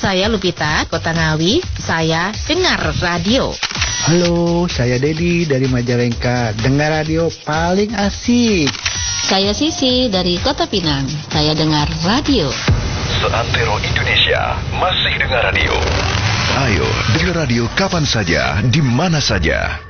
saya Lupita, Kota Ngawi. Saya dengar radio. Halo, saya Dedi dari Majalengka. Dengar radio paling asik. Saya Sisi dari Kota Pinang. Saya dengar radio. Seantero Indonesia masih dengar radio. Ayo dengar radio kapan saja, di mana saja.